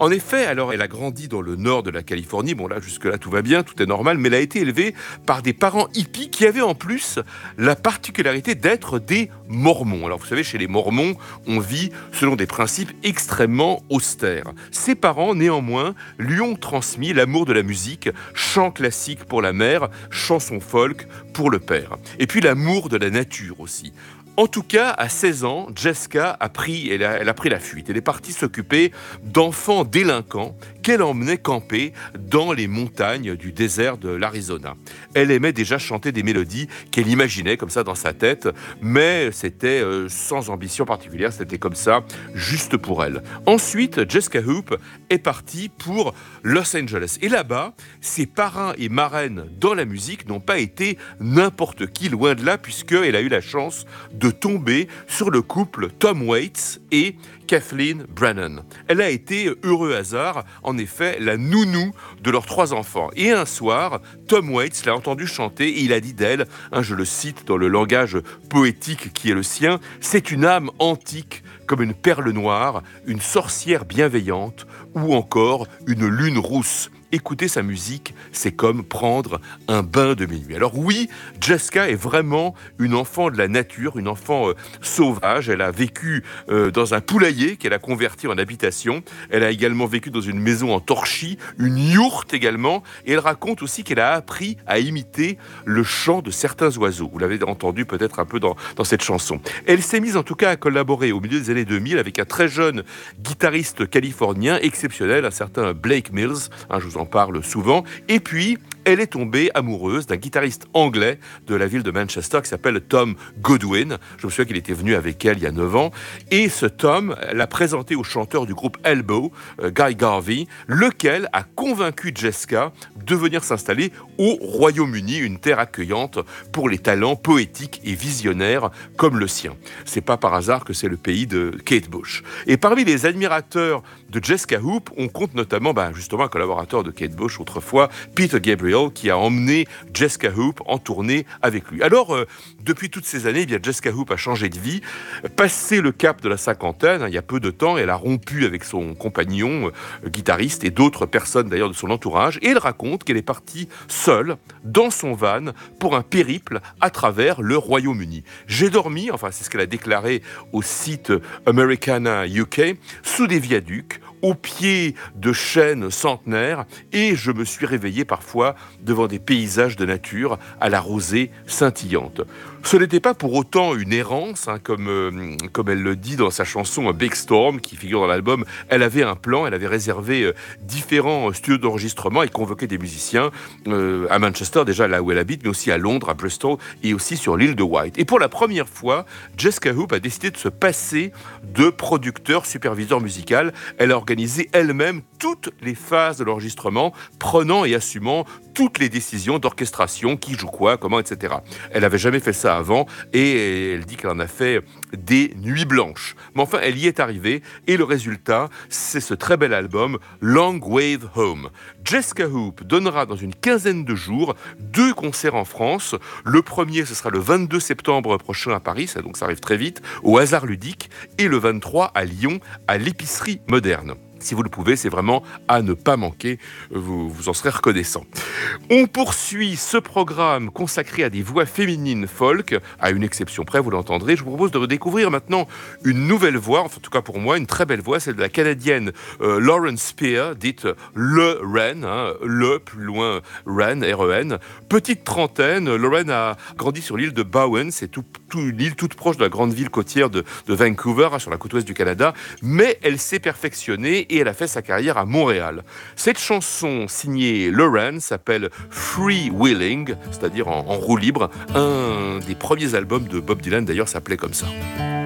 En effet, alors elle a grandi dans le nord de la Californie. Bon là, jusque-là, tout va bien, tout est normal. Mais elle a été élevée par des parents hippies qui avaient en plus la particularité d'être des mormons. Alors vous savez, chez les mormons, on vit selon des principes extrêmement austères. Ses parents, néanmoins, lui ont transmis l'amour de la musique, chant classique pour la mère, chanson folk pour le père. Et puis l'amour de la nature aussi. En tout cas, à 16 ans, Jessica a pris la fuite. Elle est partie s'occuper d'enfants délinquants qu'elle emmenait camper dans les montagnes du désert de l'Arizona. Elle aimait déjà chanter des mélodies qu'elle imaginait comme ça dans sa tête, mais c'était sans ambition particulière, c'était comme ça, juste pour elle. Ensuite, Jessica Hoop est partie pour Los Angeles. Et là-bas, ses parrains et marraines dans la musique n'ont pas été n'importe qui, loin de là, puisqu'elle a eu la chance de tomber sur le couple Tom Waits et Kathleen Brennan. Elle a été, heureux hasard, en effet, la nounou de leurs 3 enfants. Et un soir, Tom Waits l'a entendu chanter et il a dit d'elle, je le cite dans le langage poétique qui est le sien, « C'est une âme antique comme une perle noire, une sorcière bienveillante ou encore une lune rousse. » Écouter sa musique, c'est comme prendre un bain de minuit. Alors oui, Jessica est vraiment une enfant de la nature, une enfant sauvage. Elle a vécu dans un poulailler qu'elle a converti en habitation. Elle a également vécu dans une maison en torchis, une yourte également. Et elle raconte aussi qu'elle a appris à imiter le chant de certains oiseaux. Vous l'avez entendu peut-être un peu dans cette chanson. Elle s'est mise en tout cas à collaborer au milieu des années 2000 avec un très jeune guitariste californien exceptionnel, un certain Blake Mills. Je vous en parle souvent. Et puis, elle est tombée amoureuse d'un guitariste anglais de la ville de Manchester qui s'appelle Tom Goodwin. Je me souviens qu'il était venu avec elle il y a 9 ans. Et ce Tom l'a présenté au chanteur du groupe Elbow, Guy Garvey, lequel a convaincu Jessica de venir s'installer au Royaume-Uni, une terre accueillante pour les talents poétiques et visionnaires comme le sien. C'est pas par hasard que c'est le pays de Kate Bush. Et parmi les admirateurs de Jessica Hoop, on compte notamment justement un collaborateur de Kate Bush autrefois, Peter Gabriel, qui a emmené Jessica Hoop en tournée avec lui. Alors, depuis toutes ces années, Jessica Hoop a changé de vie, passé le cap de la cinquantaine, il y a peu de temps, elle a rompu avec son compagnon, guitariste, et d'autres personnes d'ailleurs de son entourage, et elle raconte qu'elle est partie seule, dans son van, pour un périple à travers le Royaume-Uni. J'ai dormi, c'est ce qu'elle a déclaré au site Americana UK, sous des viaducs, au pied de chênes centenaires, et je me suis réveillé parfois devant des paysages de nature à la rosée scintillante. Ce n'était pas pour autant une errance, comme elle le dit dans sa chanson Big Storm, qui figure dans l'album. Elle avait un plan, elle avait réservé différents studios d'enregistrement et convoqué des musiciens à Manchester, déjà là où elle habite, mais aussi à Londres, à Bristol et aussi sur l'île de Wight. Et pour la première fois, Jessica Hoop a décidé de se passer de producteur, superviseur musical. Elle a organisé elle-même toutes les phases de l'enregistrement, prenant et assumant toutes les décisions d'orchestration, qui joue quoi, comment, etc. Elle n'avait jamais fait ça avant et elle dit qu'elle en a fait des nuits blanches. Mais enfin, elle y est arrivée et le résultat, c'est ce très bel album Long Wave Home. Jessica Hoop donnera dans une quinzaine de jours 2 concerts en France. Le premier, ce sera le 22 septembre prochain à Paris, donc ça arrive très vite, au Hasard Ludique, et le 23 à Lyon, à l'Épicerie Moderne. Si vous le pouvez, c'est vraiment à ne pas manquer, vous en serez reconnaissant. On poursuit ce programme consacré à des voix féminines folk, à une exception près, vous l'entendrez. Je vous propose de redécouvrir maintenant une nouvelle voix, en tout cas pour moi, une très belle voix, celle de la Canadienne Lauren Spear, dite le Wren, le plus loin Wren, R-E-N. Petite trentaine, Lauren a grandi sur l'île de Bowen, c'est une île toute proche de la grande ville côtière de Vancouver, sur la côte ouest du Canada, mais elle s'est perfectionnée et elle a fait sa carrière à Montréal. Cette chanson signée Lauren s'appelle Free Willing, c'est-à-dire en roue libre. Un des premiers albums de Bob Dylan d'ailleurs s'appelait comme ça.